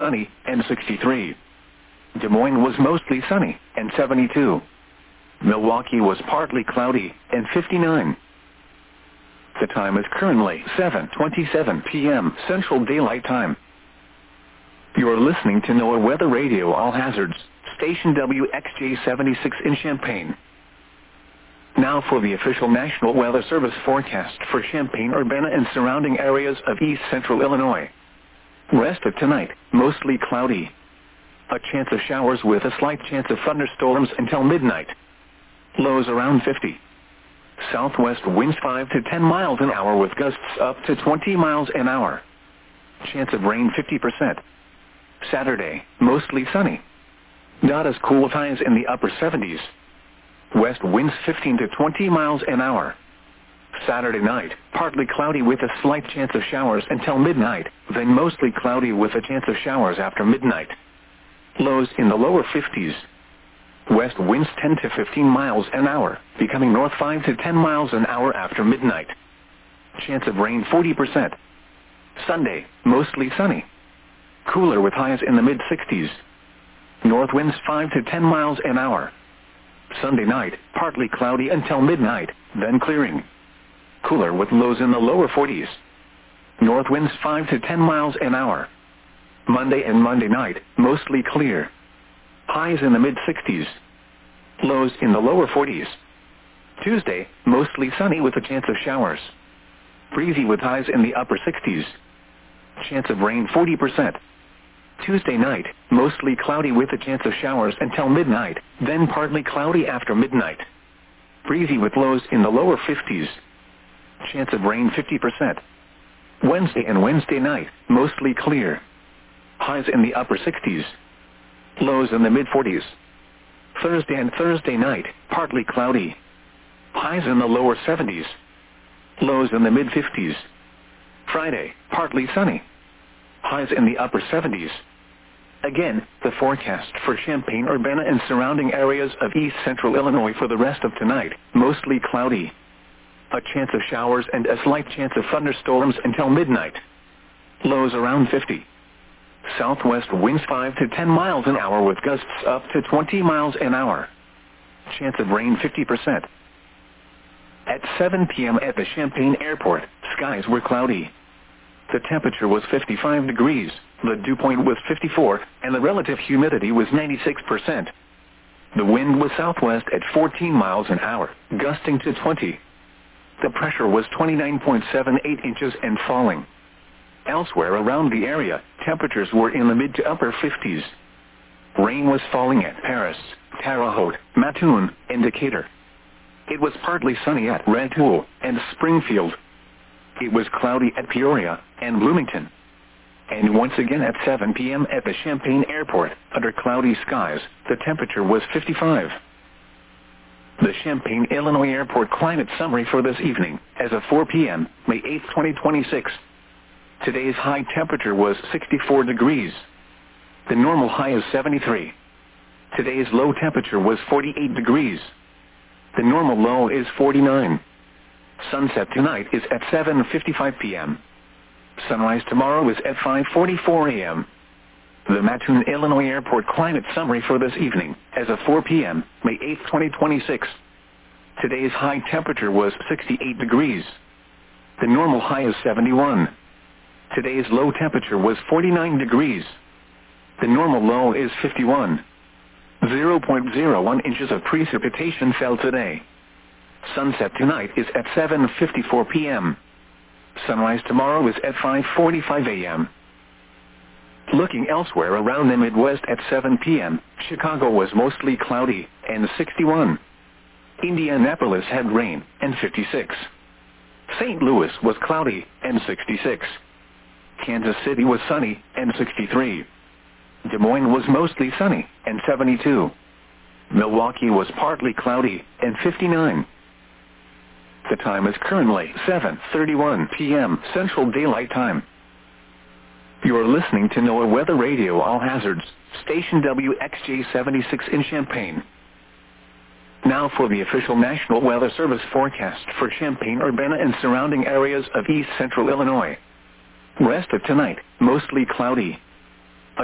sunny, and 63. Des Moines was mostly sunny, and 72. Milwaukee was partly cloudy, and 59. The time is currently 7:27 p.m. Central Daylight Time. You're listening to NOAA Weather Radio All Hazards, station WXJ-76 in Champaign. Now for the official National Weather Service forecast for Champaign-Urbana and surrounding areas of east central Illinois. Rest of tonight, mostly cloudy. A chance of showers with a slight chance of thunderstorms until midnight. Lows around 50. Southwest winds 5 to 10 miles an hour with gusts up to 20 miles an hour. Chance of rain 50%. Saturday, mostly sunny. Not as cool, highs in the upper 70s. West winds 15 to 20 miles an hour. Saturday night, partly cloudy with a slight chance of showers until midnight, then mostly cloudy with a chance of showers after midnight. Lows in the lower 50s. West winds 10 to 15 miles an hour, becoming north 5 to 10 miles an hour after midnight. Chance of rain 40%. Sunday, mostly sunny. Cooler with highs in the mid-60s. North winds 5 to 10 miles an hour. Sunday night, partly cloudy until midnight, then clearing. Cooler with lows in the lower 40s. North winds 5 to 10 miles an hour. Monday and Monday night, mostly clear. Highs in the mid-60s. Lows in the lower 40s. Tuesday, mostly sunny with a chance of showers. Breezy with highs in the upper 60s. Chance of rain 40%. Tuesday night, mostly cloudy with a chance of showers until midnight, then partly cloudy after midnight. Breezy with lows in the lower 50s. Chance of rain 50%. Wednesday and Wednesday night, mostly clear. Highs in the upper 60s. Lows in the mid-40s. Thursday and Thursday night, partly cloudy. Highs in the lower 70s. Lows in the mid-50s. Friday, partly sunny. Highs in the upper 70s. Again, the forecast for Champaign-Urbana and surrounding areas of east central Illinois for the rest of tonight, mostly cloudy. A chance of showers and a slight chance of thunderstorms until midnight. Lows around 50. Southwest winds 5 to 10 miles an hour with gusts up to 20 miles an hour. Chance of rain 50%. At 7 p.m. at the Champaign Airport, skies were cloudy. The temperature was 55 degrees, the dew point was 54, and the relative humidity was 96%. The wind was southwest at 14 miles an hour, gusting to 20. The pressure was 29.78 inches and falling. Elsewhere around the area, temperatures were in the mid to upper 50s. Rain was falling at Paris, Terre Haute, Mattoon, and Decatur. It was partly sunny at Rantoul and Springfield. It was cloudy at Peoria and Bloomington. And once again at 7 p.m. at the Champaign Airport, under cloudy skies, the temperature was 55. The Champaign, Illinois Airport climate summary for this evening, as of 4 p.m., May 8, 2026. Today's high temperature was 64 degrees. The normal high is 73. Today's low temperature was 48 degrees. The normal low is 49. Sunset tonight is at 7:55 p.m. Sunrise tomorrow is at 5:44 a.m. The Mattoon, Illinois Airport climate summary for this evening, as of 4 p.m., May 8, 2026. Today's high temperature was 68 degrees. The normal high is 71. Today's low temperature was 49 degrees. The normal low is 51. 0.01 inches of precipitation fell today. Sunset tonight is at 7:54 p.m. Sunrise tomorrow is at 5:45 a.m. Looking elsewhere around the Midwest at 7 p.m., Chicago was mostly cloudy and 61. Indianapolis had rain and 56. St. Louis was cloudy and 66. Kansas City was sunny and 63. Des Moines was mostly sunny and 72. Milwaukee was partly cloudy and 59. The time is currently 7:31 p.m. Central Daylight Time. You're listening to NOAA Weather Radio All Hazards, station WXJ-76 in Champaign. Now for the official National Weather Service forecast for Champaign-Urbana and surrounding areas of east central Illinois. Rest of tonight, mostly cloudy.